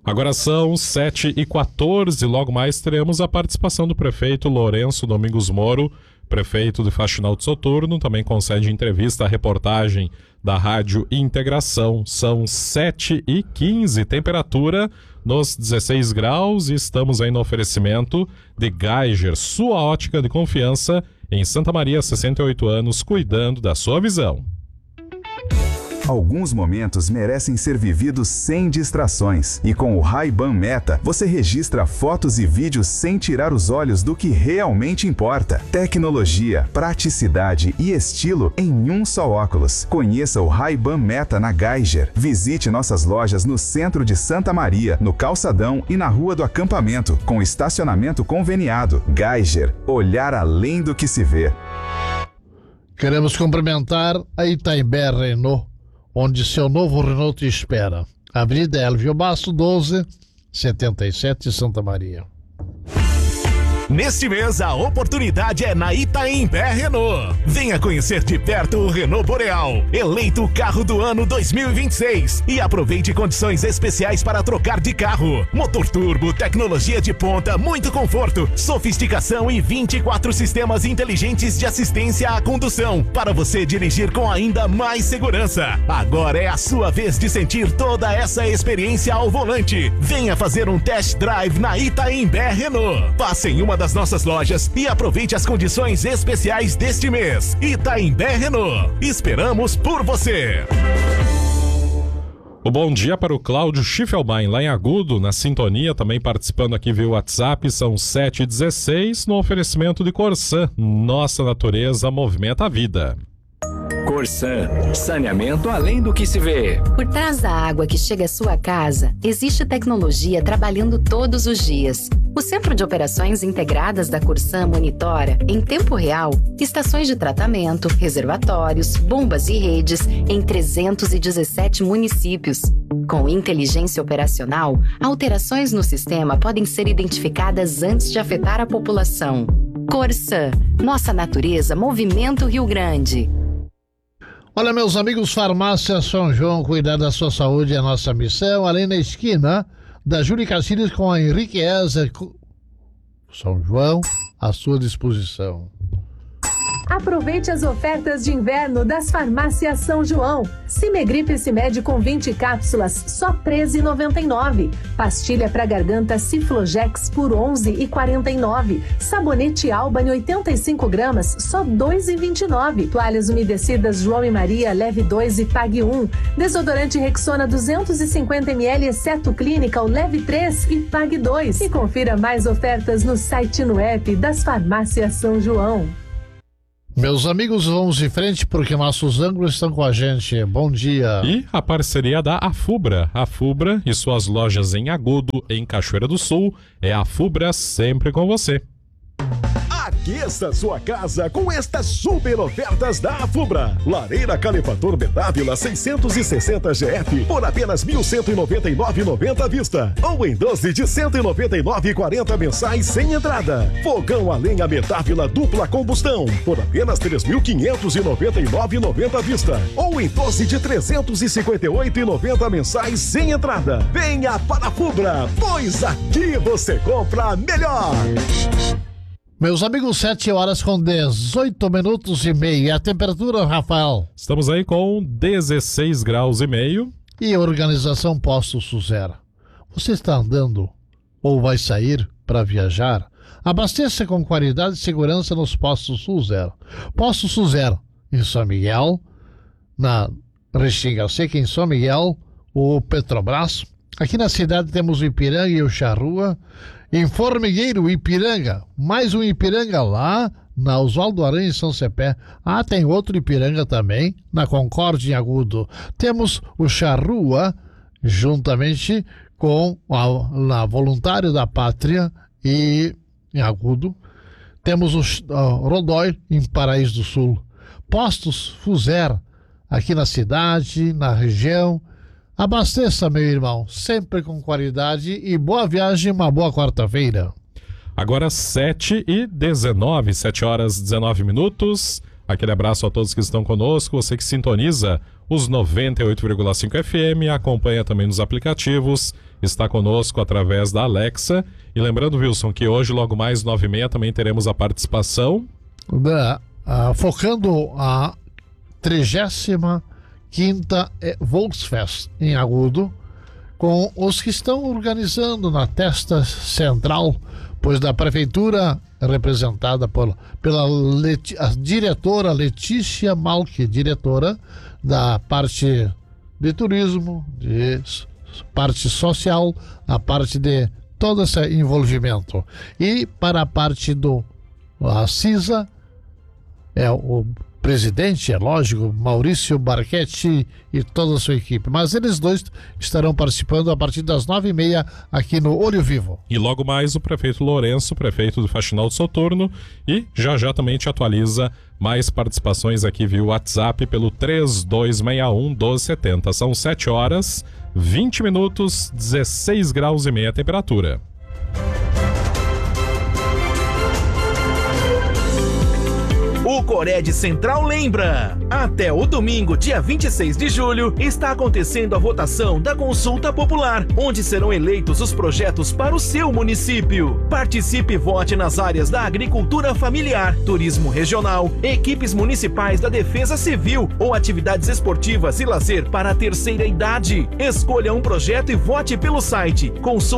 Agora são 7h14, logo mais teremos a participação do prefeito Lourenço Domingos Moro, prefeito de Faxinal de Soturno, também concede entrevista à reportagem da Rádio Integração. São 7h15, temperatura nos 16 graus e estamos aí no oferecimento de Geiger, sua ótica de confiança em Santa Maria, 68 anos, cuidando da sua visão. Alguns momentos merecem ser vividos sem distrações. E com o Ray-Ban Meta, você registra fotos e vídeos sem tirar os olhos do que realmente importa. Tecnologia, praticidade e estilo em um só óculos. Conheça o Ray-Ban Meta na Geiger. Visite nossas lojas no centro de Santa Maria, no Calçadão e na Rua do Acampamento, com estacionamento conveniado. Geiger, olhar além do que se vê. Queremos cumprimentar a Itaimbé Renault, onde seu novo Renault te espera. Avenida Elvio Basto, 1277, Santa Maria. Neste mês, a oportunidade é na Itaimbé Renault. Venha conhecer de perto o Renault Boreal, eleito o carro do ano 2026. E aproveite condições especiais para trocar de carro. Motor turbo, tecnologia de ponta, muito conforto, sofisticação e 24 sistemas inteligentes de assistência à condução, para você dirigir com ainda mais segurança. Agora é a sua vez de sentir toda essa experiência ao volante. Venha fazer um test drive na Itaimbé Renault. Passe em uma das nossas lojas e aproveite as condições especiais deste mês. Itaimbé Renault. Esperamos por você. O bom dia para o Cláudio Schiffelbein, lá em Agudo, na sintonia, também participando aqui via WhatsApp. São 7h16, no oferecimento de Corsan. Nossa natureza movimenta a vida. Corsan, saneamento além do que se vê. Por trás da água que chega à sua casa, existe tecnologia trabalhando todos os dias. O Centro de Operações Integradas da Corsan monitora, em tempo real, estações de tratamento, reservatórios, bombas e redes em 317 municípios. Com inteligência operacional, alterações no sistema podem ser identificadas antes de afetar a população. Corsan, nossa natureza movimenta o Rio Grande. Olha, meus amigos, Farmácia São João, cuidar da sua saúde é a nossa missão. Ali na esquina da Júlio Castilhos com a Henrique Ezer. São João, à sua disposição. Aproveite as ofertas de inverno das Farmácias São João. Cimegripe Cimed com 20 cápsulas, só R$ 13,99. Pastilha para garganta Ciflogex por R$ 11,49. Sabonete Albany 85 gramas, só R$ 2,29. Toalhas umedecidas João e Maria, leve 2 e pague 1. Desodorante Rexona 250 ml, exceto Clinical, leve 3 e pague 2. E confira mais ofertas no site e no app das Farmácias São João. Meus amigos, vamos em frente porque nossos ângulos estão com a gente. Bom dia. E a parceria da Afubra. Afubra e suas lojas em Agudo, em Cachoeira do Sul. É a Afubra sempre com você. Aqueça sua casa com estas super ofertas da Afubra. Lareira calefator Bedávila 660 GF por apenas R$ 1.199,90 à vista. Ou em 12 de R$ 199,40 mensais sem entrada. Fogão a lenha Bedávila dupla combustão por apenas R$ 3.599,90 à vista. Ou em 12 de R$ 358,90 mensais sem entrada. Venha para a Afubra, pois aqui você compra melhor. Meus amigos, 7 horas com 18 minutos e meio. A temperatura, Rafael? Estamos aí com 16 graus e meio. E Organização Posto Suzera. Você está andando ou vai sair para viajar? Abasteça com qualidade e segurança nos postos Suzera. Posto Suzera, em São Miguel, na Restinga Seca, em São Miguel, o Petrobras. Aqui na cidade temos o Ipiranga e o Charrua. Em Formigueiro, Ipiranga, mais um Ipiranga lá na Oswaldo Aranha, em São Cepé. Ah, tem outro Ipiranga também, na Concórdia, em Agudo. Temos o Charrua, juntamente com a Voluntário da Pátria e em Agudo. Temos o Rodói, em Paraíso do Sul. Postos Fuser, aqui na cidade, na região. Abasteça, meu irmão, sempre com qualidade e boa viagem, uma boa quarta-feira. Agora 7h19, 7 horas 19 minutos. Aquele abraço a todos que estão conosco, você que sintoniza os 98,5 FM, acompanha também nos aplicativos está conosco através da Alexa. E lembrando, Wilson, que hoje, logo mais 9h30, também teremos a participação focando a 35ª Volksfest em Agudo, com os que estão organizando na testa central, pois da prefeitura, representada pela diretora Letícia Malck, diretora da parte de turismo, de parte social, a parte de todo esse envolvimento. E para a parte do CISA, o presidente, é lógico, Maurício Barchetti e toda a sua equipe. Mas eles dois estarão participando a partir das 9h30 aqui no Olho Vivo. E logo mais o prefeito Lourenço, prefeito do Faxinal de Soturno, e já também te atualiza mais participações aqui via WhatsApp pelo 3261-1270. São 7h20, 16 graus e meia a temperatura. O Cored Central lembra! Até o domingo, dia 26 de julho, está acontecendo a votação da Consulta Popular, onde serão eleitos os projetos para o seu município. Participe e vote nas áreas da agricultura familiar, turismo regional, equipes municipais da Defesa Civil ou atividades esportivas e lazer para a terceira idade. Escolha um projeto e vote pelo site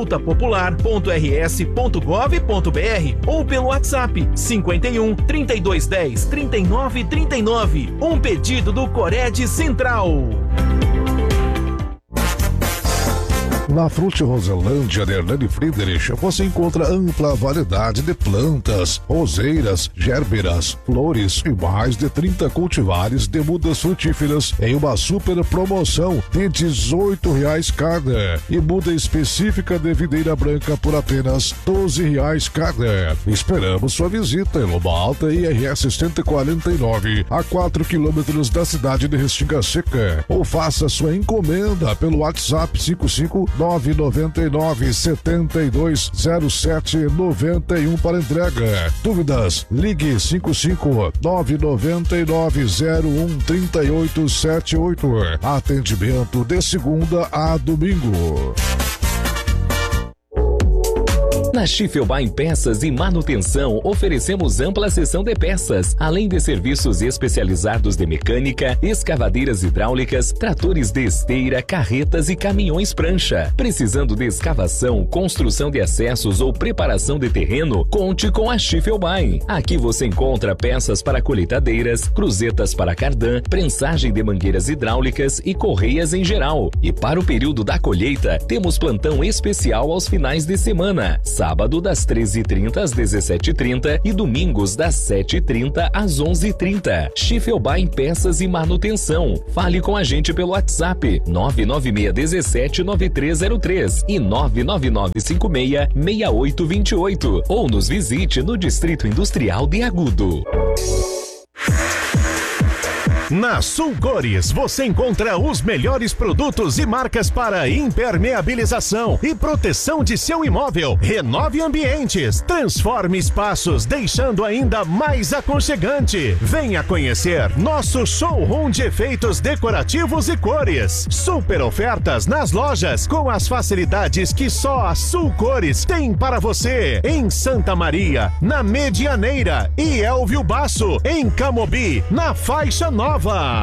consultapopular.rs.gov.br ou pelo WhatsApp 51 3210 3939. Um pedido do Cored Central. Na Frute Roselândia de Hernani Friedrich, você encontra ampla variedade de plantas, roseiras, gérberas, flores e mais de 30 cultivares de mudas frutíferas em uma super promoção de R$ 18,00 cada e muda específica de videira branca por apenas R$ 12,00 cada. Esperamos sua visita em Loma Alta IRS 149, a 4 quilômetros da cidade de Restinga Seca, ou faça sua encomenda pelo WhatsApp 55999720791 para entrega. Dúvidas? Ligue 55999013878. Atendimento de segunda a domingo. Na Schiffelbein Peças e Manutenção, oferecemos ampla seção de peças, além de serviços especializados de mecânica, escavadeiras hidráulicas, tratores de esteira, carretas e caminhões prancha. Precisando de escavação, construção de acessos ou preparação de terreno, conte com a Schiffelbein. Aqui você encontra peças para colheitadeiras, cruzetas para cardan, prensagem de mangueiras hidráulicas e correias em geral. E para o período da colheita, temos plantão especial aos finais de semana. Sábado das 13h30 às 17h30 e domingos das 7h30 às 11h30. Schiffelbein Peças e Manutenção. Fale com a gente pelo WhatsApp 996179303 e 999566828 ou nos visite no Distrito Industrial de Agudo. Na Sul Cores, você encontra os melhores produtos e marcas para impermeabilização e proteção de seu imóvel. Renove ambientes, transforme espaços, deixando ainda mais aconchegante. Venha conhecer nosso showroom de efeitos decorativos e cores. Super ofertas nas lojas com as facilidades que só a Sul Cores tem para você. Em Santa Maria, na Medianeira e Elvio Basso, em Camobi, na Faixa Nova.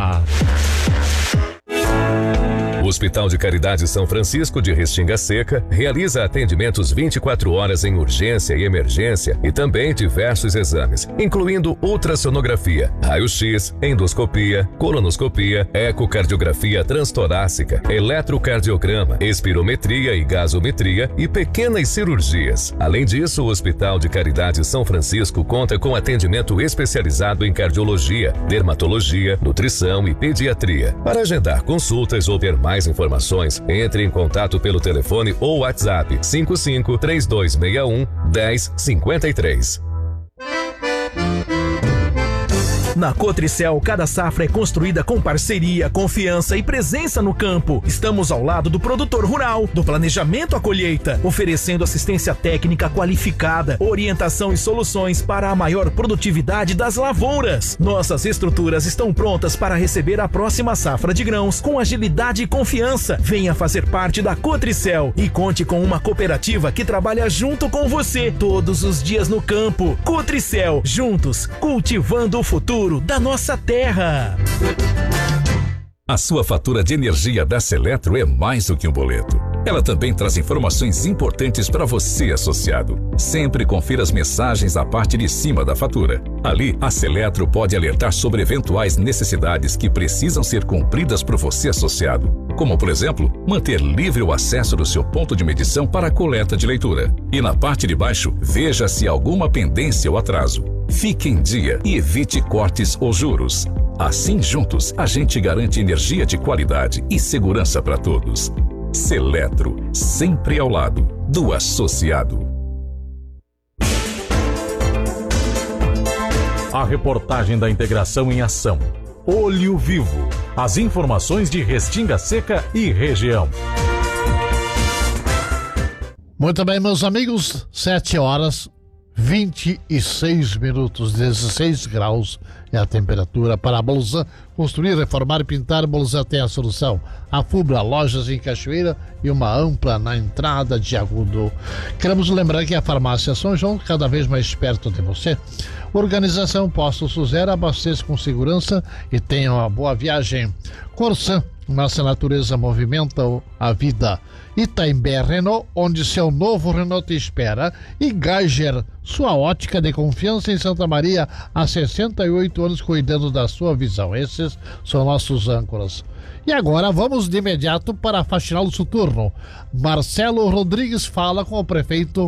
O Hospital de Caridade São Francisco de Restinga Seca realiza atendimentos 24 horas em urgência e emergência e também diversos exames, incluindo ultrassonografia, raio-x, endoscopia, colonoscopia, ecocardiografia transtorácica, eletrocardiograma, espirometria e gasometria e pequenas cirurgias. Além disso, o Hospital de Caridade São Francisco conta com atendimento especializado em cardiologia, dermatologia, nutrição e pediatria. Para agendar consultas ou ter mais informações, entre em contato pelo telefone ou WhatsApp 55-3261-1053. Na Cotricel, cada safra é construída com parceria, confiança e presença no campo. Estamos ao lado do produtor rural, do planejamento à colheita, oferecendo assistência técnica qualificada, orientação e soluções para a maior produtividade das lavouras. Nossas estruturas estão prontas para receber a próxima safra de grãos com agilidade e confiança. Venha fazer parte da Cotricel e conte com uma cooperativa que trabalha junto com você todos os dias no campo. Cotricel, juntos, cultivando o futuro da nossa terra. A sua fatura de energia da Seletro é mais do que um boleto. Ela também traz informações importantes para você, associado. Sempre confira as mensagens na parte de cima da fatura. Ali, a Seletro pode alertar sobre eventuais necessidades que precisam ser cumpridas por você, associado. Como, por exemplo, manter livre o acesso do seu ponto de medição para a coleta de leitura. E na parte de baixo, veja se há alguma pendência ou atraso. Fique em dia e evite cortes ou juros. Assim, juntos, a gente garante energia de qualidade e segurança para todos. Seletro, sempre ao lado do associado. A reportagem da integração em ação. Olho Vivo. As informações de Restinga Seca e região. Muito bem, meus amigos, 7h26, 16 graus é a temperatura para a Bolsa. Construir, reformar e pintar, Bolsa tem a solução. A Fubra, lojas em Cachoeira e uma ampla na entrada de Agudo. Queremos lembrar que a farmácia São João, cada vez mais perto de você. Organização Posto Suzera, abasteça com segurança e tenha uma boa viagem. Corsan, nossa natureza movimenta a vida. Itaimbé Renault, onde seu novo Renault te espera. E Geiger, sua ótica de confiança em Santa Maria, há 68 anos cuidando da sua visão. Esses são nossos âncoras. E agora vamos de imediato para a Faxinal Soturno. Marcelo Rodrigues fala com o prefeito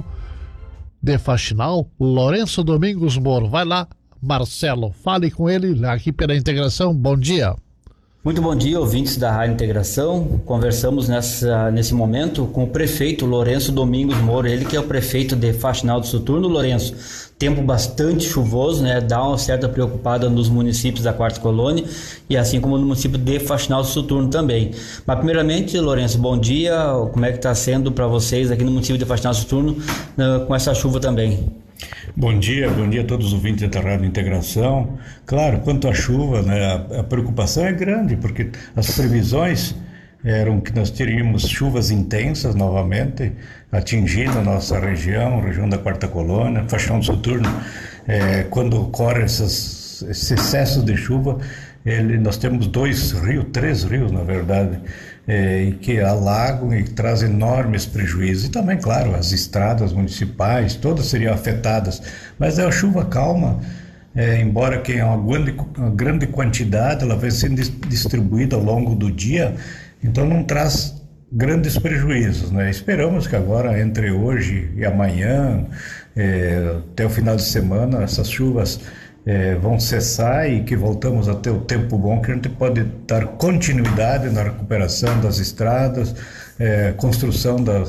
de Faxinal, Lourenço Domingos Moro. Vai lá, Marcelo, fale com ele aqui pela integração. Bom dia. Muito bom dia, ouvintes da Rádio Integração. Conversamos nesse momento com o prefeito Lourenço Domingos Moro, ele que é o prefeito de Faxinal do Soturno. Lourenço, tempo bastante chuvoso, né? Dá uma certa preocupada nos municípios da Quarta Colônia e assim como no município de Faxinal do Soturno também. Mas primeiramente, Lourenço, bom dia. Como é que está sendo para vocês aqui no município de Faxinal do Soturno com essa chuva também? Bom dia a todos os ouvintes da Rádio Integração. Claro, quanto à chuva, né, a preocupação é grande, porque as previsões eram que nós teríamos chuvas intensas novamente, atingindo a nossa região da Quarta Colônia, Faxinal do Soturno. Quando ocorrem esses excessos de chuva, nós temos três rios, na verdade, que alagam e trazem enormes prejuízos. E também, claro, as estradas municipais, todas seriam afetadas. Mas é a chuva calma, embora que uma grande quantidade, ela vai sendo distribuída ao longo do dia, então não traz grandes prejuízos, né? Esperamos que agora, entre hoje e amanhã, até o final de semana, essas chuvas vão cessar e que voltamos a ter o tempo bom, que a gente pode dar continuidade na recuperação das estradas, construção da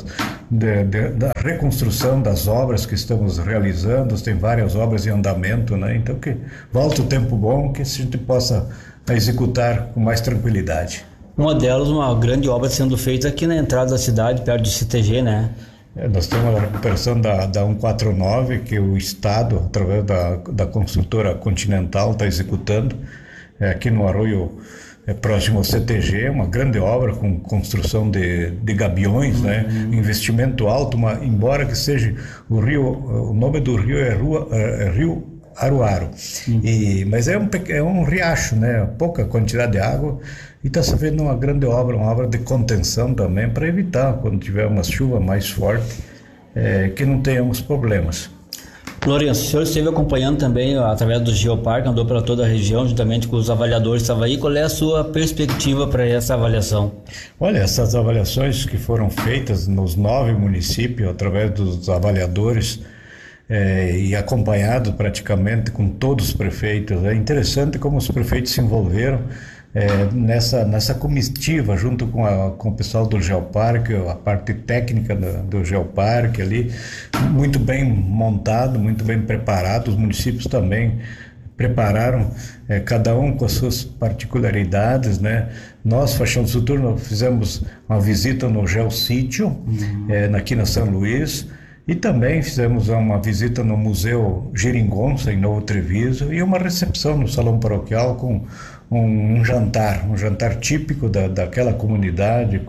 reconstrução das obras que estamos realizando. Tem várias obras em andamento, né? Então que volte o tempo bom, que a gente possa executar com mais tranquilidade. Uma delas, uma grande obra sendo feita aqui na entrada da cidade, perto do CTG, né? Nós temos a recuperação da 149, que o Estado, através da construtora Continental, está executando, aqui no Arroio, próximo ao CTG, uma grande obra com construção de gabiões, né? Investimento alto, embora que seja o nome do rio é Rio Aruaro, mas é um riacho, né? Pouca quantidade de água, e está se vendo uma grande obra, uma obra de contenção também, para evitar, quando tiver uma chuva mais forte, que não tenhamos problemas. Lourenço, o senhor esteve acompanhando também através do Geoparque, andou pela toda a região, juntamente com os avaliadores que estavam aí. Qual é a sua perspectiva para essa avaliação? Olha, essas avaliações que foram feitas nos 9 municípios, através dos avaliadores, e acompanhado praticamente com todos os prefeitos. É interessante como os prefeitos se envolveram nessa comitiva, junto com o pessoal do Geoparque, a parte técnica do Geoparque ali, muito bem montado, muito bem preparado. Os municípios também prepararam, cada um com as suas particularidades, né? Nós, Faxinal do Soturno, fizemos uma visita no Geossítio, aqui na São Luís, e também fizemos uma visita no Museu Geringonça, em Novo Treviso, e uma recepção no Salão Paroquial com um jantar típico daquela comunidade,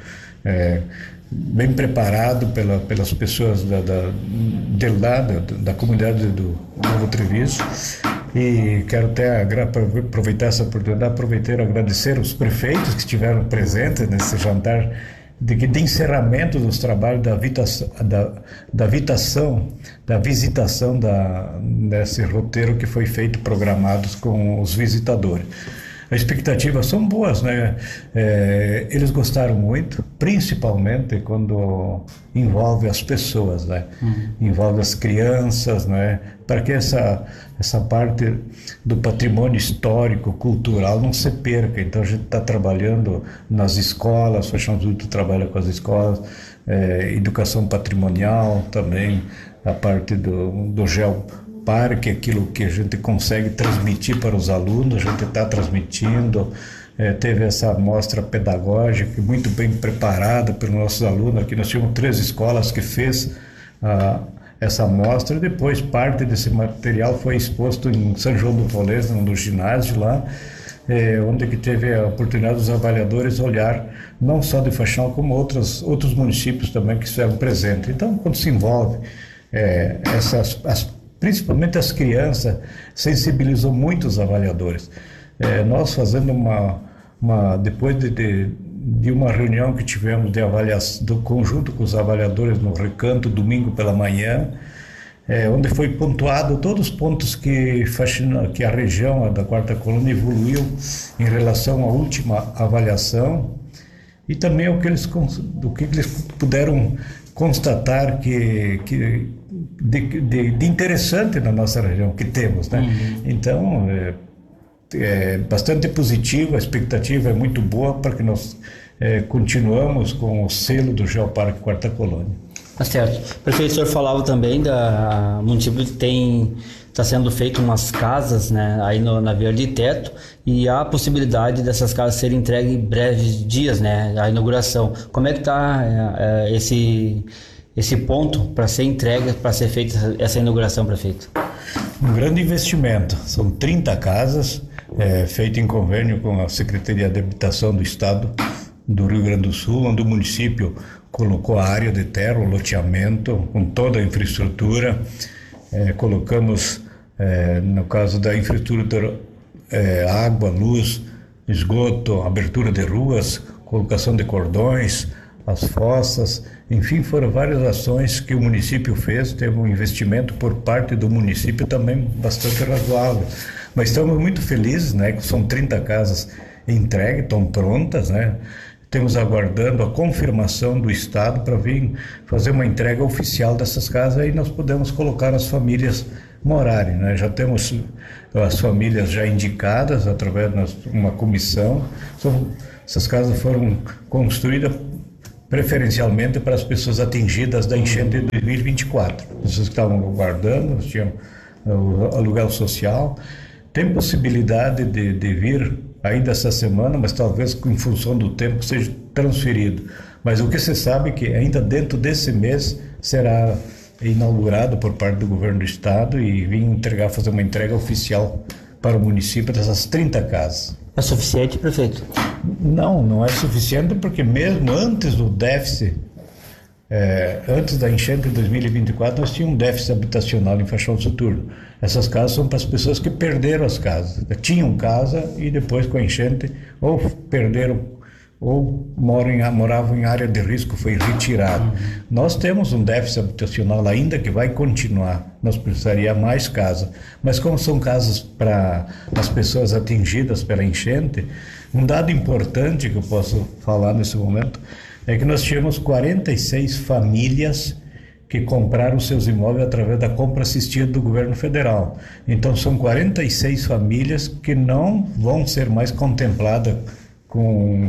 bem preparado pelas pessoas da comunidade do Novo Treviso. E quero até aproveitar essa oportunidade, agradecer os prefeitos que estiveram presentes nesse jantar de encerramento dos trabalhos da visitação desse roteiro que foi feito, programados com os visitadores. As expectativas são boas, né? Eles gostaram muito, principalmente quando envolve as pessoas, né? Envolve as crianças, né? Para que essa parte do patrimônio histórico, cultural não se perca. Então a gente está trabalhando nas escolas, o Faxinal do Soturno trabalha com as escolas, educação patrimonial também, a parte do Geoparque, aquilo que a gente consegue transmitir para os alunos, a gente está transmitindo. Teve essa mostra pedagógica muito bem preparada pelos nossos alunos. Aqui nós tínhamos 3 escolas que fez essa mostra, e depois parte desse material foi exposto em São João do Polês, no ginásio lá, onde que teve a oportunidade dos avaliadores olhar não só de Faxinal, como outros municípios também que estiveram presentes. Então, quando se envolve principalmente as crianças, sensibilizou muito os avaliadores. Nós fazendo depois de uma reunião que tivemos de avaliação do conjunto com os avaliadores no Recanto, domingo pela manhã, onde foi pontuado todos os pontos que a região da Quarta Colônia evoluiu em relação à última avaliação, e também o que eles puderam constatar de interessante na nossa região que temos, né? Então é bastante positivo, a expectativa é muito boa para que nós continuamos com o selo do Geoparque Quarta Colônia. Tá certo. Prefeito, o senhor falava também o município está sendo feito umas casas, né, aí na Verde Teto, e há a possibilidade dessas casas serem entregues em breves dias, né, a inauguração. Como é que está esse ponto para ser entregue, para ser feita essa inauguração, prefeito? Um grande investimento, são 30 casas, feito em convênio com a Secretaria de Habitação do Estado do Rio Grande do Sul, onde o município colocou a área de terra, o loteamento, com toda a infraestrutura. Colocamos, no caso da infraestrutura, água, luz, esgoto, abertura de ruas, colocação de cordões, as fossas, enfim, foram várias ações que o município fez. Teve um investimento por parte do município também bastante razoável. Mas estamos muito felizes, né, que são 30 casas entregues, estão prontas, né? Temos aguardando a confirmação do Estado para vir fazer uma entrega oficial dessas casas, e nós podemos colocar as famílias morarem, né? Já temos as famílias já indicadas através de uma comissão. Essas casas foram construídas preferencialmente para as pessoas atingidas da enchente de 2024. Pessoas que estavam aguardando, tinham o aluguel social. Tem possibilidade de vir ainda essa semana, mas talvez em função do tempo seja transferido. Mas o que se sabe é que ainda dentro desse mês será inaugurado por parte do governo do estado e fazer uma entrega oficial para o município dessas 30 casas. É suficiente, prefeito? Não é suficiente, porque mesmo antes do déficit, antes da enchente de 2024, nós tínhamos um déficit habitacional em Faxinal do Soturno. Essas casas são para as pessoas que perderam as casas. Tinham casa e depois com a enchente ou perderam ou moravam em área de risco, foi retirado. Nós temos um déficit habitacional ainda que vai continuar. Nós precisaríamos mais casas. Mas como são casas para as pessoas atingidas pela enchente, um dado importante que eu posso falar nesse momento é que nós tínhamos 46 famílias que compraram seus imóveis através da compra assistida do governo federal. Então são 46 famílias que não vão ser mais contempladas com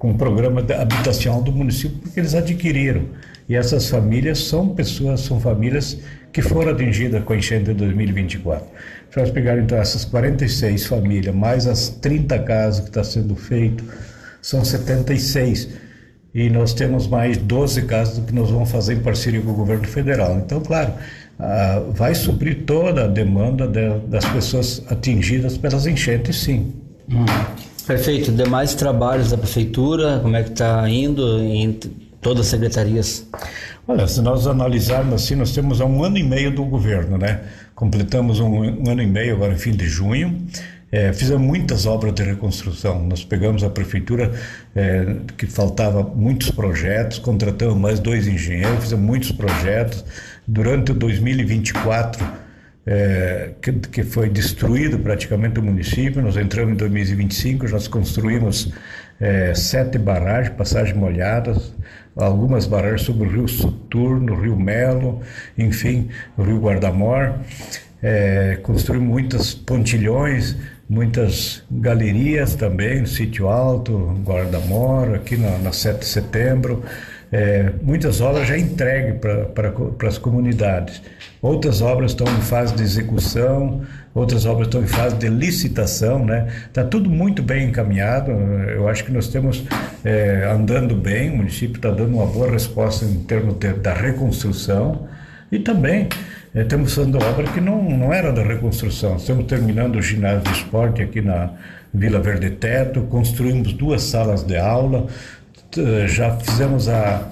com o programa habitacional do município, porque eles adquiriram. E essas famílias são famílias que foram atingidas com a enchente de 2024. Se nós pegarmos então essas 46 famílias, mais as 30 casas que está sendo feito, são 76. E nós temos mais 12 casas que nós vamos fazer em parceria com o governo federal. Então, claro, vai suprir toda a demanda das pessoas atingidas pelas enchentes, sim. Perfeito. Demais trabalhos da prefeitura, como é que está indo em todas as secretarias? Olha, se nós analisarmos assim, nós temos há 1 ano e meio do governo, né? Completamos um ano e meio agora em fim de junho. Fizemos muitas obras de reconstrução. Nós pegamos a prefeitura que faltava muitos projetos, contratamos mais 2 engenheiros, fizemos muitos projetos. Durante o 2024, que foi destruído praticamente o município, nós entramos em 2025, nós construímos 7 barragens, passagens molhadas, algumas barragens sobre o Rio Soturno, Rio Melo, enfim, o Rio Guardamor. Construímos muitos pontilhões, muitas galerias também, no Sítio Alto, Guardamor, aqui na 7 de setembro. Muitas obras já entregues para as comunidades. Outras obras estão em fase de execução, outras obras estão em fase de licitação, né? Está tudo muito bem encaminhado. Eu acho que nós estamos andando bem, o município está dando uma boa resposta em termos da reconstrução e também estamos fazendo obra que não era da reconstrução. Estamos terminando o ginásio de esporte aqui na Vila Verde Teto, construímos 2 salas de aula, já fizemos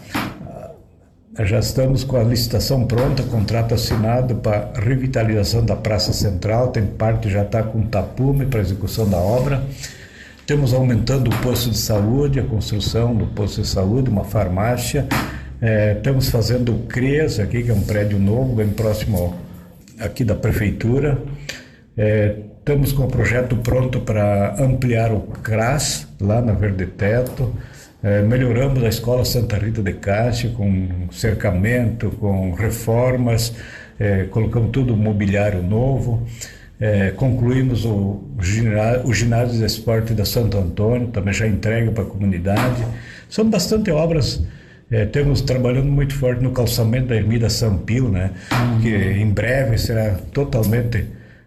já estamos com a licitação pronta, contrato assinado para revitalização da Praça Central, tem parte já está com tapume para execução da obra. Temos aumentando o posto de saúde, a construção do posto de saúde, uma farmácia. Estamos fazendo o CREAS aqui, que é um prédio novo, bem próximo aqui da prefeitura. Estamos com o projeto pronto para ampliar o CRAS, lá na Verde Teto. Melhoramos a Escola Santa Rita de Cássia com cercamento, com reformas, colocamos tudo mobiliário novo. Concluímos o ginásio de esporte da Santo Antônio, também já entregue para a comunidade. São bastante obras. Temos trabalhando muito forte no calçamento da Ermida Sampio, né? Que em breve será totalmente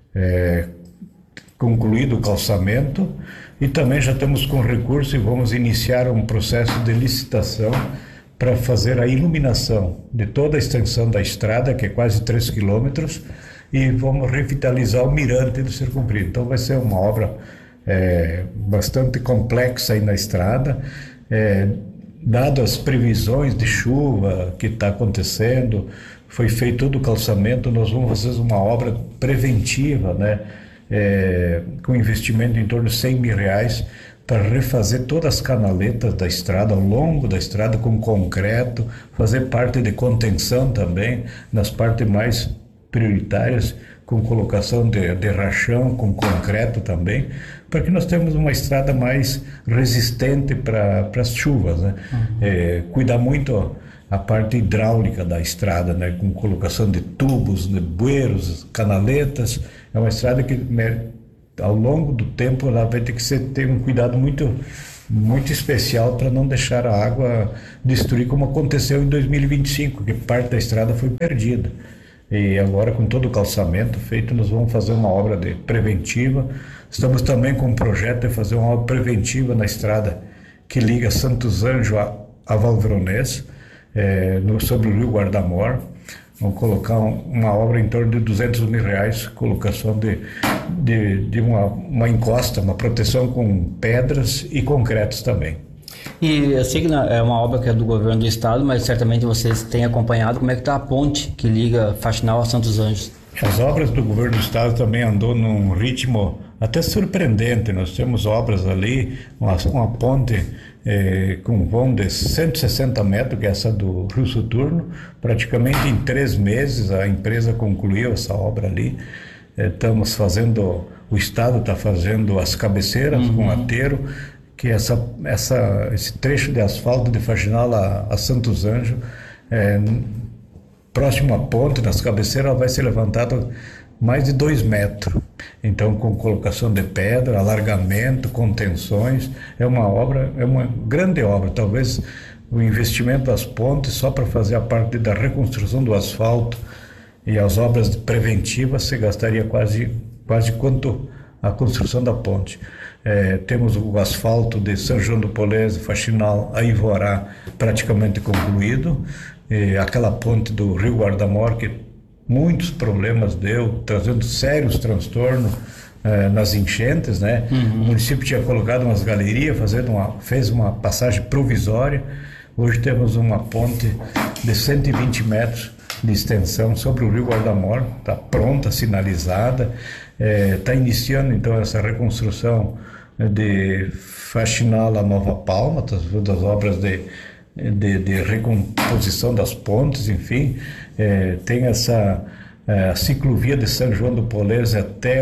concluído o calçamento, e também já estamos com recurso e vamos iniciar um processo de licitação para fazer a iluminação de toda a extensão da estrada, que é quase 3 quilômetros, e vamos revitalizar o mirante do Cerro Comprido. Então vai ser uma obra bastante complexa aí na estrada. Dado as previsões de chuva que está acontecendo, foi feito todo o calçamento, nós vamos fazer uma obra preventiva, né? Com investimento em torno de R$100 mil para refazer todas as canaletas da estrada, ao longo da estrada, com concreto, fazer parte de contenção também, nas partes mais prioritárias, com colocação de rachão, com concreto também, para que nós tenhamos uma estrada mais resistente para as chuvas, né? Cuidar muito a parte hidráulica da estrada, né? Com colocação de tubos, de bueiros, canaletas. É uma estrada que, ao longo do tempo, ela vai ter que ter um cuidado muito, muito especial para não deixar a água destruir, como aconteceu em 2025, que parte da estrada foi perdida. E agora, com todo o calçamento feito, nós vamos fazer uma obra preventiva. Estamos também com um projeto de fazer uma obra preventiva na estrada que liga Santos Anjos a Valveronês, sobre o Rio Guardamor. Vamos colocar uma obra em torno de R$200 mil, colocação de uma encosta, uma proteção com pedras e concretos também. E eu sei que é uma obra que é do governo do estado, mas certamente vocês têm acompanhado como é que está a ponte que liga Faxinal a Santos Anjos. As obras do governo do estado também andou num ritmo até surpreendente. Nós temos obras ali, uma ponte com vão de 160 metros, que é essa do Rio Soturno. Praticamente em 3 meses a empresa concluiu essa obra ali. Estamos fazendo, o estado está fazendo as cabeceiras com aterro, que esse trecho de asfalto de Faxinal a Santos Anjos, próximo à ponte, nas cabeceiras, vai ser levantado mais de 2 metros. Então, com colocação de pedra, alargamento, contenções, é uma grande obra. Talvez o investimento das pontes, só para fazer a parte da reconstrução do asfalto e as obras preventivas, se gastaria quase quanto a construção da ponte. Temos o asfalto de São João do Polese, Faxinal a Ivorá praticamente concluído. Aquela ponte do Rio Guardamor, que muitos problemas deu, trazendo sérios transtornos nas enchentes, né? O município tinha colocado umas galerias, fez uma passagem provisória. Hoje temos uma ponte de 120 metros de extensão sobre o Rio Guardamor, está pronta, sinalizada, está iniciando então essa reconstrução de Faxinal a Nova Palma, das obras de recomposição das pontes, enfim. Tem essa ciclovia de São João do Polese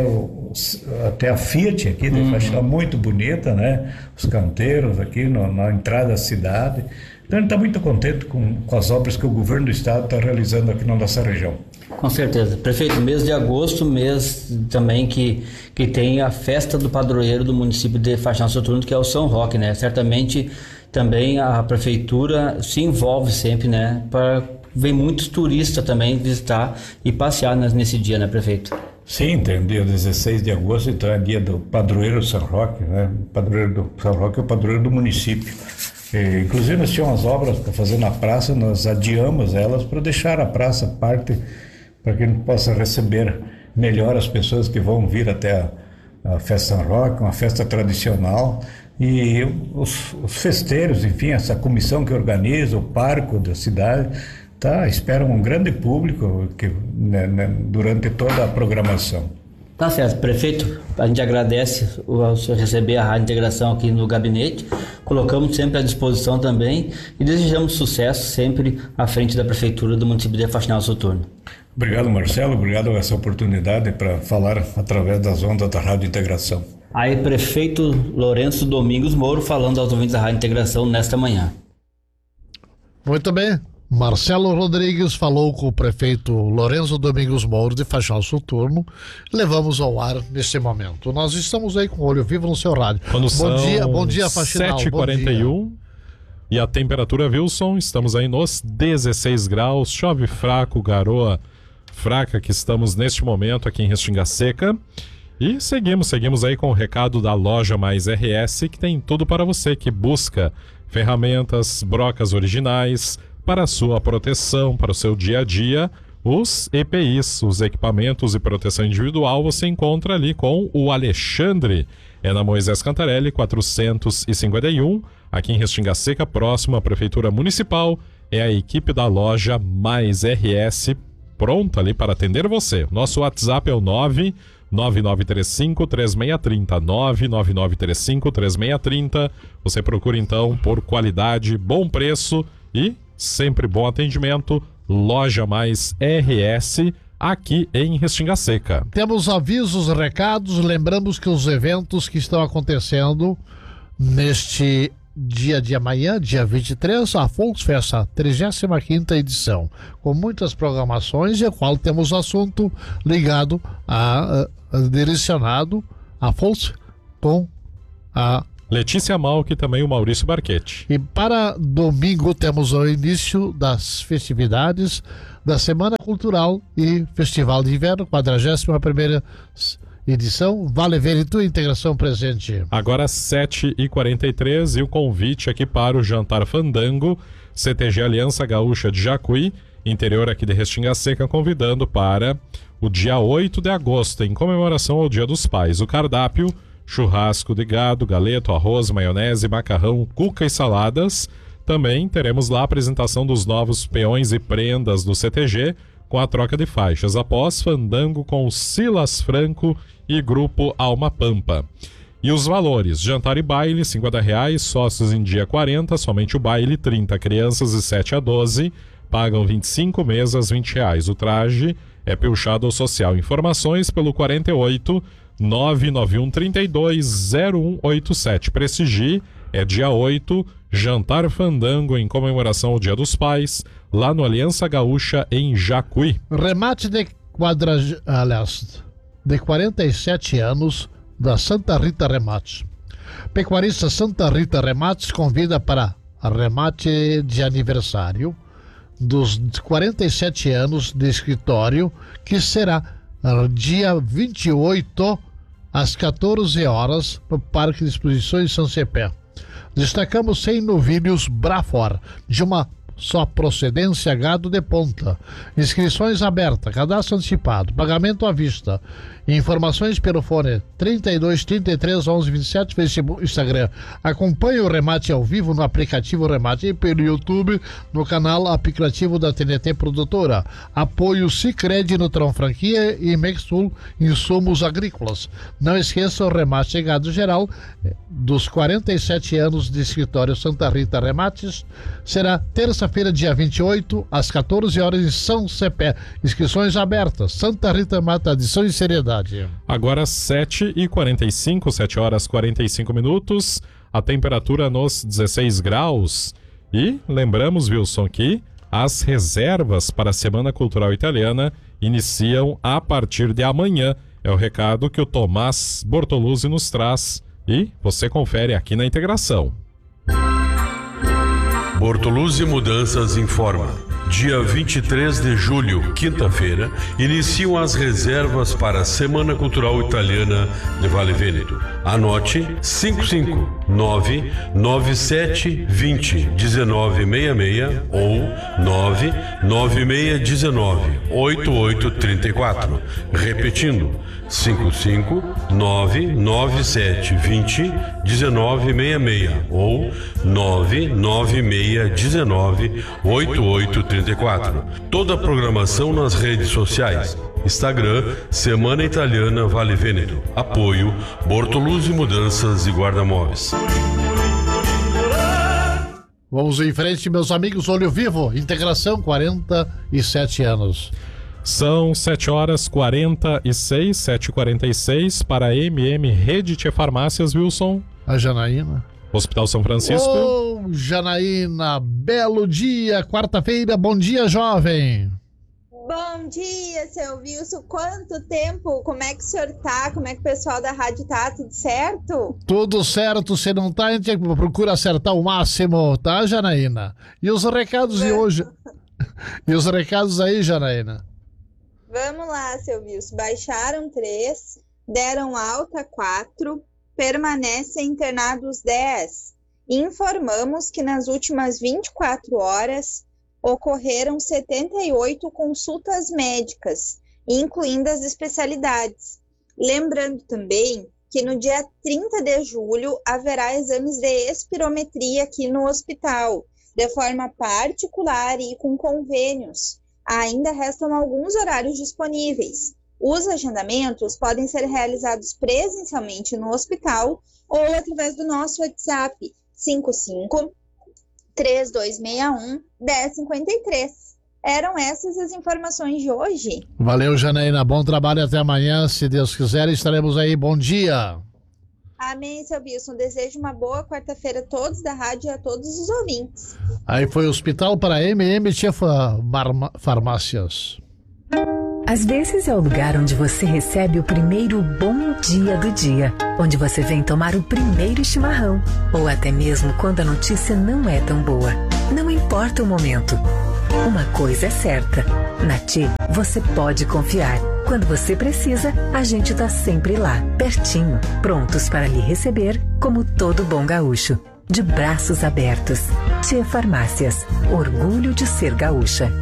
até a Fiat aqui de Faxinal, muito bonita, né? Os canteiros aqui na entrada da cidade. Então ele está muito contente com as obras que o governo do estado está realizando aqui na nossa região. Com certeza. Prefeito, mês de agosto, mês também que tem a festa do padroeiro do município de Faxinal Soturno, que é o São Roque, né? Certamente também a prefeitura se envolve sempre, né? Vem muitos turistas também visitar e passear nesse dia, né, prefeito? Sim, tem o dia 16 de agosto, então é dia do padroeiro São Roque, né? O padroeiro do São Roque é o padroeiro do município. Inclusive nós tínhamos obras para fazer na praça, nós adiamos elas para deixar a praça parte para que a gente possa receber melhor as pessoas que vão vir até a festa São Roque, uma festa tradicional, e os festeiros, enfim, essa comissão que organiza o parque da cidade, espera um grande público durante toda a programação. Tá certo, prefeito, a gente agradece o senhor receber a Rádio Integração aqui no gabinete, colocamos sempre à disposição também e desejamos sucesso sempre à frente da prefeitura do município de Faxinal Soturno. Obrigado, Marcelo, obrigado por essa oportunidade para falar através das ondas da Rádio Integração. Aí, prefeito Lourenço Domingos Moro falando aos ouvintes da Rádio Integração nesta manhã. Muito bem. Marcelo Rodrigues falou com o prefeito Lourenço Domingos Moro de Faxinal Soturno. Levamos ao ar neste momento. Nós estamos aí com o Olho Vivo no seu rádio. Bom dia, Faxinal. 7h41 e a temperatura, Wilson, estamos aí nos 16 graus, chove fraco, garoa fraca que estamos neste momento aqui em Restinga Seca. E seguimos aí com o recado da Loja Mais RS, que tem tudo para você que busca ferramentas, brocas originais, para a sua proteção, para o seu dia a dia. Os EPIs, os equipamentos de proteção individual, você encontra ali com o Alexandre. É na Moisés Cantarelli, 451, aqui em Restinga Seca, próximo à Prefeitura Municipal. É a equipe da Loja Mais RS, pronta ali para atender você. Nosso WhatsApp é o 99935-3630, 99935-3630. Você procura então por qualidade, bom preço e sempre bom atendimento. Loja Mais RS, aqui em Restinga Seca. Temos avisos, recados, lembramos que os eventos que estão acontecendo neste dia de amanhã, dia 23, a Volksfest, a 35ª edição, com muitas programações, e a qual temos assunto ligado direcionado a Volksfest com a Letícia Malck e também o Maurício Barquete. E para domingo temos o início das festividades da Semana Cultural e Festival de Inverno, 41ª edição. Vale Veritu, integração presente. Agora 7h43 e o convite aqui para o Jantar Fandango, CTG Aliança Gaúcha de Jacuí, interior aqui de Restinga Seca, convidando para o dia 8 de agosto, em comemoração ao Dia dos Pais. O cardápio: churrasco de gado, galeto, arroz, maionese, macarrão, cuca e saladas. Também teremos lá a apresentação dos novos peões e prendas do CTG, com a troca de faixas, após fandango com Silas Franco e Grupo Alma Pampa. E os valores: jantar e baile, R$50, sócios em dia 40, somente o baile 30, crianças de 7 a 12, pagam 25, mesas R$20. O traje é pilchado ou social. Informações pelo 48 991320187. Prestigie, é dia 8, Jantar Fandango em comemoração ao Dia dos Pais, lá no Aliança Gaúcha em Jacuí. Remate de de 47 anos da Santa Rita Remates. Pecuarista Santa Rita Remates convida para remate de aniversário dos 47 anos de escritório, que será dia 28 às 14 horas no Parque de Exposições São Cepé. Destacamos 100 novilhos Brafor, de uma só procedência, gado de ponta. Inscrições abertas, cadastro antecipado, pagamento à vista. Informações pelo fone 32 33 11 27, Facebook, Instagram. Acompanhe o remate ao vivo no aplicativo Remate e pelo YouTube no canal aplicativo da TNT Produtora. Apoio Sicredi Nutron Franquia e Mexul Insumos Agrícolas. Não esqueça o remate gado geral dos 47 anos de escritório Santa Rita Remates. Será terça-feira, dia 28, às 14 horas em São Cepé. Inscrições abertas. Santa Rita Mata, tradição e seriedade. Agora 7h45, 7 horas 45 minutos, a temperatura nos 16 graus. E lembramos, Wilson, que as reservas para a Semana Cultural Italiana iniciam a partir de amanhã. É o recado que o Tomás Bortoluzzi nos traz e você confere aqui na Integração. Bortoluzzi Mudanças informa. Dia 23 de julho, quinta-feira, iniciam as reservas para a Semana Cultural Italiana de Vale Vêneto. Anote 559-9720-1966 ou 99619-8834. Repetindo, 559-9720-1966 ou 99619-8834. Toda a programação nas redes sociais. Instagram, Semana Italiana Vale Vêneto. Apoio, Bortoluzzi Mudanças e Guarda-Móveis. Vamos em frente, meus amigos. Olho Vivo, Integração, 47 anos. São 7 horas 46, 7h46 para a Rede de Farmácias, Wilson. A Janaína. Hospital São Francisco. Ô, Janaína, belo dia, quarta-feira, bom dia, jovem. Bom dia, seu Wilson, quanto tempo, como é que o senhor tá, como é que o pessoal da rádio tá, tudo certo? Tudo certo, se não tá, a gente procura acertar o máximo, tá, Janaína? E os recados de hoje? E os recados aí, Janaína? Vamos lá, seu Wilson, baixaram 3, deram alta 4, permanecem internados 10. Informamos que nas últimas 24 horas ocorreram 78 consultas médicas, incluindo as especialidades. Lembrando também que no dia 30 de julho haverá exames de espirometria aqui no hospital, de forma particular e com convênios. Ainda restam alguns horários disponíveis. Os agendamentos podem ser realizados presencialmente no hospital ou através do nosso WhatsApp 55-3261-1053. Eram essas as informações de hoje. Valeu, Janaína. Bom trabalho até amanhã. Se Deus quiser, estaremos aí. Bom dia. Amém, seu Wilson. Desejo uma boa quarta-feira a todos da rádio e a todos os ouvintes. Aí foi o Hospital para Tia Farmácias. Às vezes é o lugar onde você recebe o primeiro bom dia do dia, onde você vem tomar o primeiro chimarrão, ou até mesmo quando a notícia não é tão boa. Não importa o momento. Uma coisa é certa, na TI você pode confiar. Quando você precisa, a gente tá sempre lá, pertinho, prontos para lhe receber como todo bom gaúcho. De braços abertos. TI Farmácias, orgulho de ser gaúcha.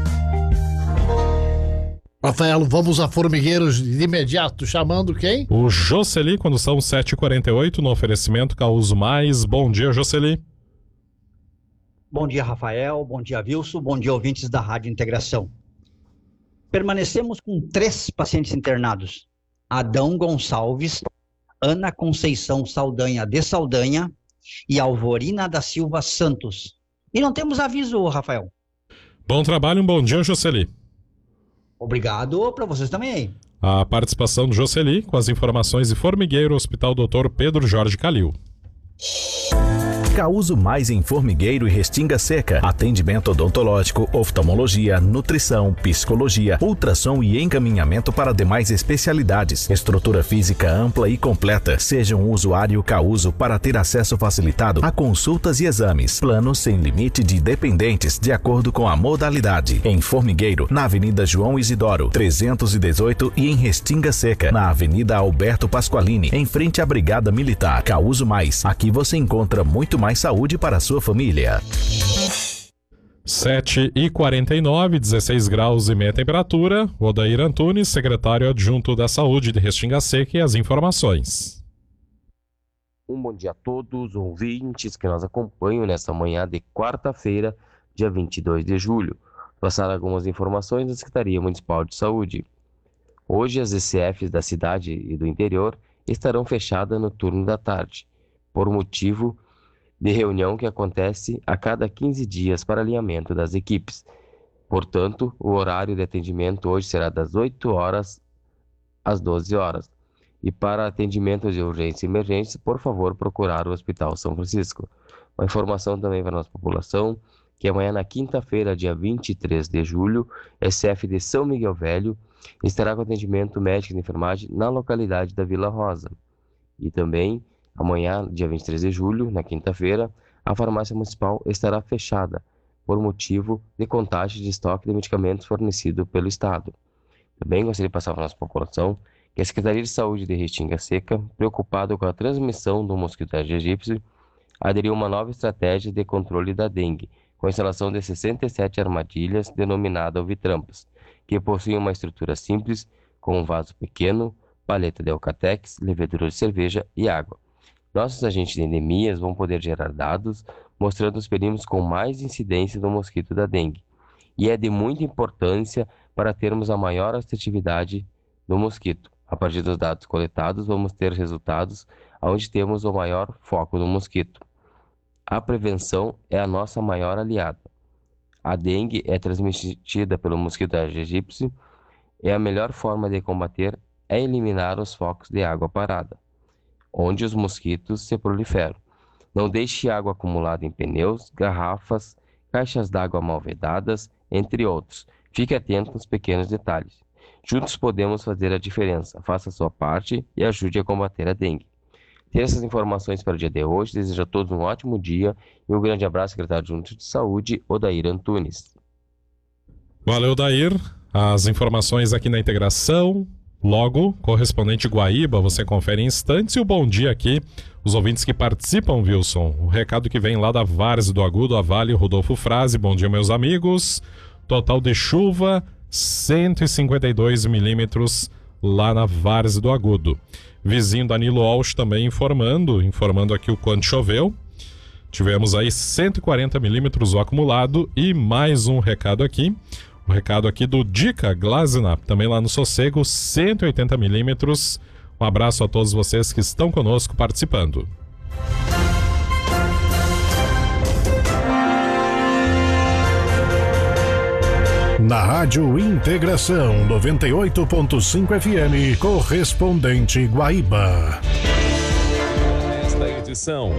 Rafael, vamos a Formigueiros de imediato, chamando quem? O Jocely, quando são 7h48, no oferecimento Causo Mais. Bom dia, Jocely. Bom dia, Rafael. Bom dia, Wilson. Bom dia, ouvintes da Rádio Integração. Permanecemos com 3 pacientes internados. Adão Gonçalves, Ana Conceição Saldanha de Saldanha e Alvorina da Silva Santos. E não temos aviso, Rafael. Bom trabalho, um bom dia, Jocely. Obrigado para vocês também aí. A participação do Jocely com as informações de Formigueiro, Hospital Dr. Pedro Jorge Calil. Causo Mais em Formigueiro e Restinga Seca. Atendimento odontológico, oftalmologia, nutrição, psicologia, ultrassom e encaminhamento para demais especialidades. Estrutura física ampla e completa. Seja um usuário Causo para ter acesso facilitado a consultas e exames. Plano sem limite de dependentes, de acordo com a modalidade. Em Formigueiro, na Avenida João Isidoro, 318 e em Restinga Seca, na Avenida Alberto Pasqualini, em frente à Brigada Militar. Causo Mais. Aqui você encontra muito mais saúde para a sua família. 7h49, 16 graus e meia temperatura. Odair Antunes, secretário adjunto da Saúde de Restinga Seca, e as informações. Um bom dia a todos, ouvintes que nos acompanham nesta manhã de quarta-feira, dia 22 de julho. Passar algumas informações da Secretaria Municipal de Saúde. Hoje as ECFs da cidade e do interior estarão fechadas no turno da tarde, por motivo de reunião que acontece a cada 15 dias para alinhamento das equipes. Portanto, o horário de atendimento hoje será das 8 horas às 12 horas. E para atendimento de urgência e emergência, por favor, procurar o Hospital São Francisco. Uma informação também para a nossa população, que amanhã, na quinta-feira, dia 23 de julho, SF de São Miguel Velho estará com atendimento médico de enfermagem na localidade da Vila Rosa. E também, amanhã, dia 23 de julho, na quinta-feira, a farmácia municipal estará fechada por motivo de contagem de estoque de medicamentos fornecido pelo Estado. Também gostaria de passar para a nossa população que a Secretaria de Saúde de Restinga Seca, preocupada com a transmissão do mosquito Aedes aegypti, aderiu a uma nova estratégia de controle da dengue, com a instalação de 67 armadilhas denominadas Ovitrampas, que possuem uma estrutura simples, com um vaso pequeno, paleta de Alcatex, levedura de cerveja e água. Nossos agentes de endemias vão poder gerar dados mostrando os perímetros com mais incidência do mosquito da dengue. E é de muita importância para termos a maior assertividade do mosquito. A partir dos dados coletados, vamos ter resultados onde temos o maior foco do mosquito. A prevenção é a nossa maior aliada. A dengue é transmitida pelo mosquito Aedes aegypti e a melhor forma de combater é eliminar os focos de água parada, onde os mosquitos se proliferam. Não deixe água acumulada em pneus, garrafas, caixas d'água mal vedadas, entre outros. Fique atento nos pequenos detalhes. Juntos podemos fazer a diferença. Faça a sua parte e ajude a combater a dengue. Ter essas informações para o dia de hoje. Desejo a todos um ótimo dia e um grande abraço, secretário adjunto de Saúde, Odair Antunes. Valeu, Odair. As informações aqui na integração. Logo, correspondente Guaíba, você confere em instantes. E o bom dia aqui, os ouvintes que participam, Wilson. O recado que vem lá da Várzea do Agudo, a Vale Rodolfo Frase. Bom dia, meus amigos. Total de chuva, 152 milímetros lá na Várzea do Agudo. Vizinho Danilo Walsh também informando aqui o quanto choveu. Tivemos aí 140 milímetros o acumulado. E mais um recado aqui. O recado aqui do Dica Glazina, também lá no Sossego, 180 milímetros. Um abraço a todos vocês que estão conosco participando. Na Rádio Integração 98.5 FM, correspondente Guaíba. Nesta edição.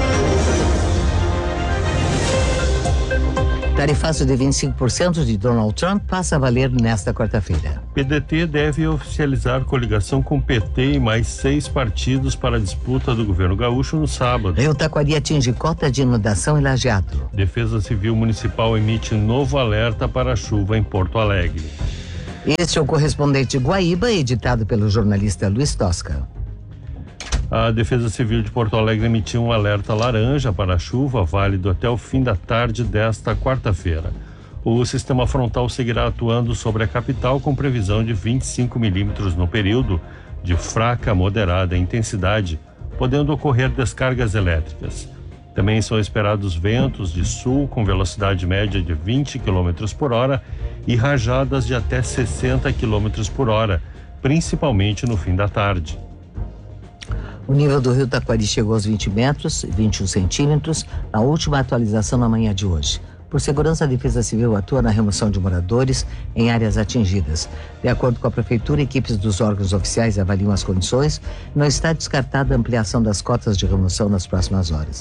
Tarifaço de 25% de Donald Trump passa a valer nesta quarta-feira. PDT deve oficializar coligação com PT e mais 6 partidos para a disputa do governo gaúcho no sábado. Rio Taquari atinge cota de inundação em Lajeado. Defesa Civil Municipal emite novo alerta para a chuva em Porto Alegre. Este é o correspondente Guaíba, editado pelo jornalista Luiz Tosca. A Defesa Civil de Porto Alegre emitiu um alerta laranja para a chuva, válido até o fim da tarde desta quarta-feira. O sistema frontal seguirá atuando sobre a capital com previsão de 25 milímetros no período, de fraca a moderada intensidade, podendo ocorrer descargas elétricas. Também são esperados ventos de sul com velocidade média de 20 km por hora e rajadas de até 60 km por hora, principalmente no fim da tarde. O nível do rio Taquari chegou aos 20 metros e 21 centímetros na última atualização na manhã de hoje. Por segurança, a Defesa Civil atua na remoção de moradores em áreas atingidas. De acordo com a Prefeitura, equipes dos órgãos oficiais avaliam as condições e não está descartada a ampliação das cotas de remoção nas próximas horas.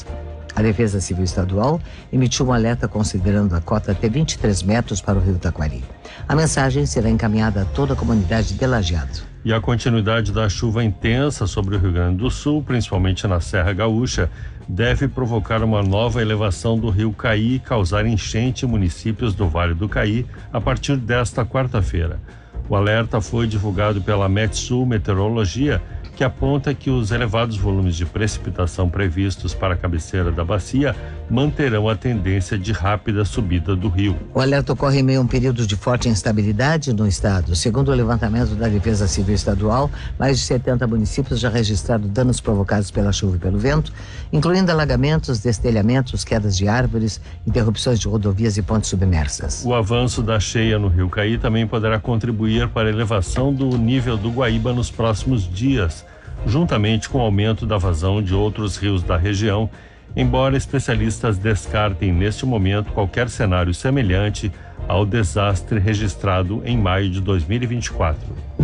A Defesa Civil Estadual emitiu um alerta considerando a cota até 23 metros para o rio Taquari. A mensagem será encaminhada a toda a comunidade de Lajeado. E a continuidade da chuva intensa sobre o Rio Grande do Sul, principalmente na Serra Gaúcha, deve provocar uma nova elevação do rio Caí e causar enchente em municípios do Vale do Caí a partir desta quarta-feira. O alerta foi divulgado pela Metsul Meteorologia, que aponta que os elevados volumes de precipitação previstos para a cabeceira da bacia manterão a tendência de rápida subida do rio. O alerta ocorre em meio a um período de forte instabilidade no estado. Segundo o levantamento da Defesa Civil Estadual, mais de 70 municípios já registraram danos provocados pela chuva e pelo vento, incluindo alagamentos, destelhamentos, quedas de árvores, interrupções de rodovias e pontes submersas. O avanço da cheia no rio Caí também poderá contribuir para a elevação do nível do Guaíba nos próximos dias, juntamente com o aumento da vazão de outros rios da região, embora especialistas descartem neste momento qualquer cenário semelhante ao desastre registrado em maio de 2024.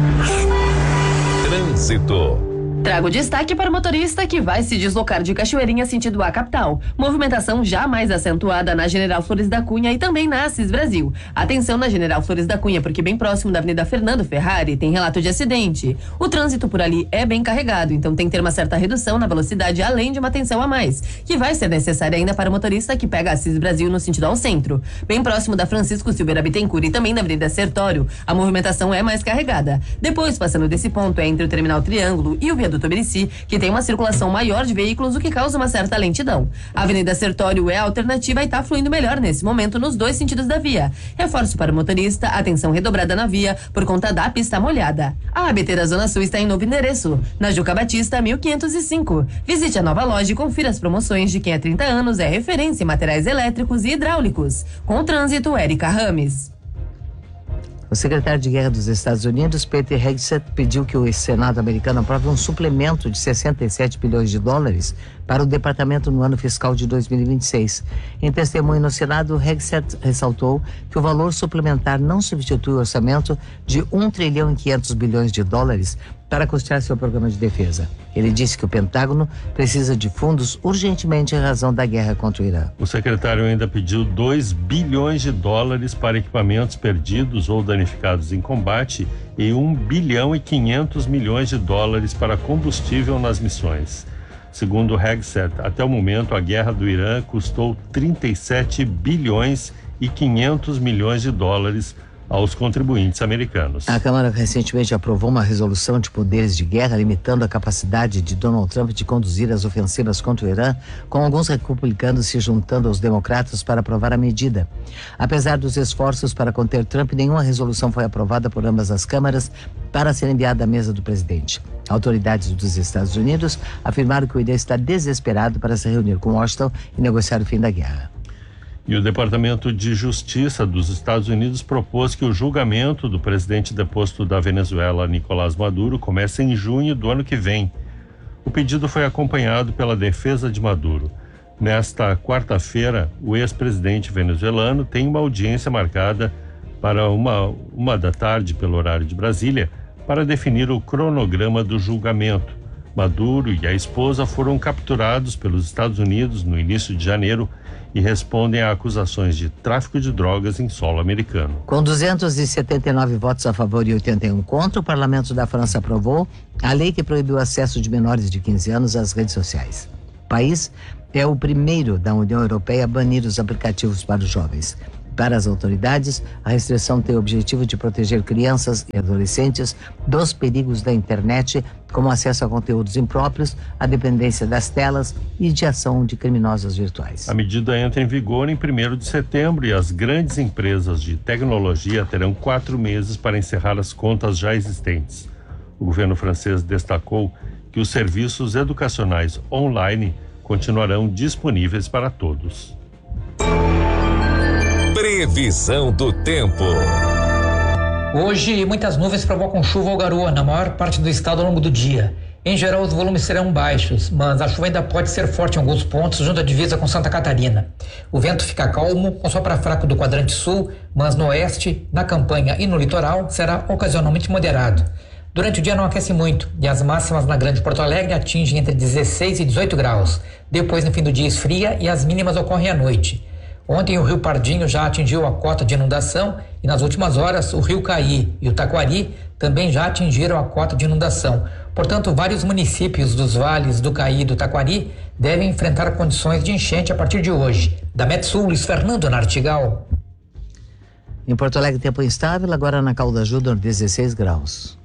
Trânsito. Trago destaque para o motorista que vai se deslocar de Cachoeirinha sentido a capital. Movimentação já mais acentuada na General Flores da Cunha e também na Assis Brasil. Atenção na General Flores da Cunha, porque bem próximo da Avenida Fernando Ferrari tem relato de acidente. O trânsito por ali é bem carregado, então tem que ter uma certa redução na velocidade, além de uma atenção a mais, que vai ser necessária ainda para o motorista que pega Assis Brasil no sentido ao centro. Bem próximo da Francisco Silveira Bittencourt e também da Avenida Sertório, a movimentação é mais carregada. Depois, passando desse ponto, é entre o Terminal Triângulo e o Viaduto Berici, que tem uma circulação maior de veículos, o que causa uma certa lentidão. A Avenida Sertório é a alternativa e está fluindo melhor nesse momento nos dois sentidos da via. Reforço para o motorista, atenção redobrada na via por conta da pista molhada. A ABT da Zona Sul está em novo endereço, na Juca Batista 1505. Visite a nova loja e confira as promoções de quem há 30 anos é referência em materiais elétricos e hidráulicos. Com o trânsito, Érica Rames. O secretário de Guerra dos Estados Unidos, Peter Hegseth, pediu que o Senado americano aprove um suplemento de 67 bilhões de dólares para o departamento no ano fiscal de 2026. Em testemunho no Senado, Hegseth ressaltou que o valor suplementar não substitui o orçamento de 1 trilhão e 500 bilhões de dólares para custear seu programa de defesa. Ele disse que o Pentágono precisa de fundos urgentemente em razão da guerra contra o Irã. O secretário ainda pediu 2 bilhões de dólares para equipamentos perdidos ou danificados em combate e 1 bilhão e 500 milhões de dólares para combustível nas missões. Segundo Hegseth, até o momento a guerra do Irã custou 37 bilhões e 500 milhões de dólares aos contribuintes americanos. A Câmara recentemente aprovou uma resolução de poderes de guerra limitando a capacidade de Donald Trump de conduzir as ofensivas contra o Irã, com alguns republicanos se juntando aos democratas para aprovar a medida. Apesar dos esforços para conter Trump, nenhuma resolução foi aprovada por ambas as câmaras para ser enviada à mesa do presidente. Autoridades dos Estados Unidos afirmaram que o Irã está desesperado para se reunir com Washington e negociar o fim da guerra. E o Departamento de Justiça dos Estados Unidos propôs que o julgamento do presidente deposto da Venezuela, Nicolás Maduro, comece em junho do ano que vem. O pedido foi acompanhado pela defesa de Maduro. Nesta quarta-feira, o ex-presidente venezuelano tem uma audiência marcada para uma da tarde pelo horário de Brasília para definir o cronograma do julgamento. Maduro e a esposa foram capturados pelos Estados Unidos no início de janeiro e respondem a acusações de tráfico de drogas em solo americano. Com 279 votos a favor e 81 contra, o parlamento da França aprovou a lei que proibiu o acesso de menores de 15 anos às redes sociais. O país é o primeiro da União Europeia a banir os aplicativos para os jovens. Para as autoridades, a restrição tem o objetivo de proteger crianças e adolescentes dos perigos da internet, como acesso a conteúdos impróprios, a dependência das telas e de ação de criminosos virtuais. A medida entra em vigor em 1º de setembro e as grandes empresas de tecnologia terão 4 meses para encerrar as contas já existentes. O governo francês destacou que os serviços educacionais online continuarão disponíveis para todos. Previsão do tempo. Hoje, muitas nuvens provocam chuva ou garoa na maior parte do estado ao longo do dia. Em geral, os volumes serão baixos, mas a chuva ainda pode ser forte em alguns pontos, junto à divisa com Santa Catarina. O vento fica calmo, com sopro fraco do quadrante sul, mas no oeste, na campanha e no litoral, será ocasionalmente moderado. Durante o dia não aquece muito e as máximas na Grande Porto Alegre atingem entre 16 e 18 graus. Depois, no fim do dia, esfria e as mínimas ocorrem à noite. Ontem o Rio Pardinho já atingiu a cota de inundação e nas últimas horas o Rio Caí e o Taquari também já atingiram a cota de inundação. Portanto, vários municípios dos vales do Caí e do Taquari devem enfrentar condições de enchente a partir de hoje. Da Metsul, Luiz Fernando Nartigal. Em Porto Alegre, tempo instável, agora na Calda Júnior, 16 graus.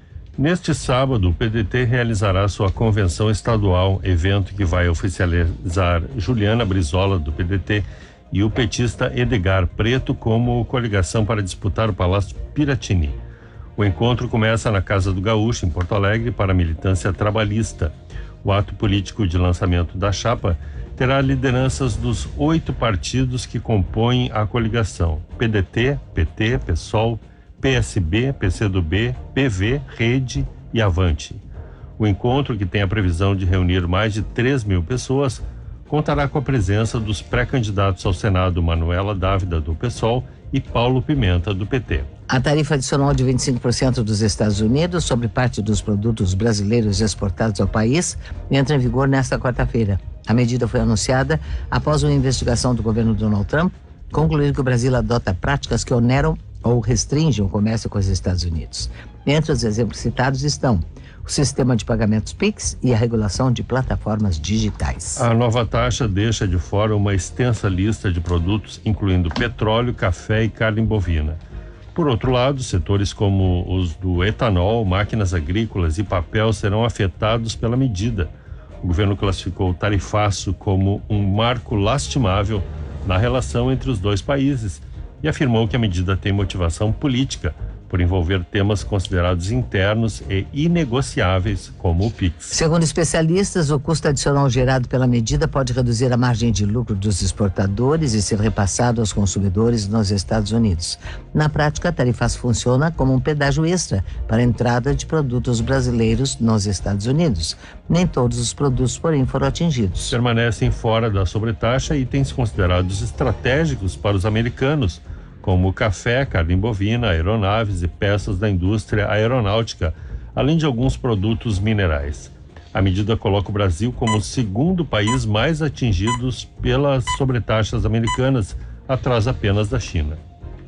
Neste sábado, o PDT realizará sua convenção estadual, evento que vai oficializar Juliana Brizola, do PDT, e o petista Edgar Preto como coligação para disputar o Palácio Piratini. O encontro começa na Casa do Gaúcho, em Porto Alegre, para a militância trabalhista. O ato político de lançamento da chapa terá lideranças dos 8 partidos que compõem a coligação: PDT, PT, PSOL, PSB, PCdoB, PV, Rede e Avante. O encontro, que tem a previsão de reunir mais de 3.000 pessoas, contará com a presença dos pré-candidatos ao Senado Manuela Dávila, do PSOL, e Paulo Pimenta, do PT. A tarifa adicional de 25% dos Estados Unidos sobre parte dos produtos brasileiros exportados ao país entra em vigor nesta quarta-feira. A medida foi anunciada após uma investigação do governo Donald Trump concluir que o Brasil adota práticas que oneram ou restringem o comércio com os Estados Unidos. Entre os exemplos citados estão o sistema de pagamentos PIX e a regulação de plataformas digitais. A nova taxa deixa de fora uma extensa lista de produtos, incluindo petróleo, café e carne bovina. Por outro lado, setores como os do etanol, máquinas agrícolas e papel serão afetados pela medida. O governo classificou o tarifaço como um marco lastimável na relação entre os dois países e afirmou que a medida tem motivação política, por envolver temas considerados internos e inegociáveis, como o PIX. Segundo especialistas, o custo adicional gerado pela medida pode reduzir a margem de lucro dos exportadores e ser repassado aos consumidores nos Estados Unidos. Na prática, a tarifaço funciona como um pedágio extra para a entrada de produtos brasileiros nos Estados Unidos. Nem todos os produtos, porém, foram atingidos. Permanecem fora da sobretaxa itens considerados estratégicos para os americanos, como café, carne bovina, aeronaves e peças da indústria aeronáutica, além de alguns produtos minerais. A medida coloca o Brasil como o segundo país mais atingido pelas sobretaxas americanas, atrás apenas da China.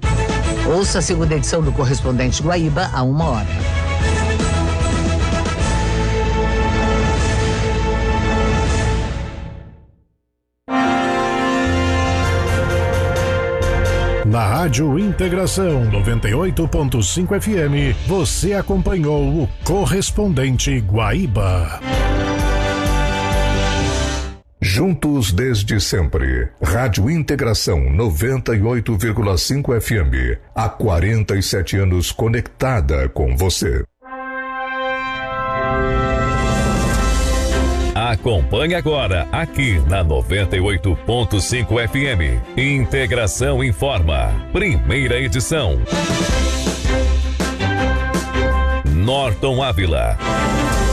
Ouça a segunda edição do Correspondente Guaíba a 1h. Na Rádio Integração 98.5 FM, você acompanhou o Correspondente Guaíba. Juntos desde sempre. Rádio Integração 98,5 FM. Há 47 anos conectada com você. Acompanhe agora, aqui na 98.5 FM. Integração Informa, primeira edição. Norton Ávila.